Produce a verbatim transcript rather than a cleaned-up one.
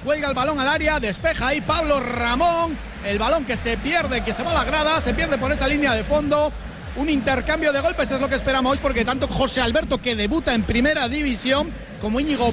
cuelga el balón al área, despeja ahí Pablo Ramón, el balón que se pierde, que se va a la grada, se pierde por esa línea de fondo. Un intercambio de golpes es lo que esperamos hoy, porque tanto José Alberto, que debuta en primera división, como Íñigo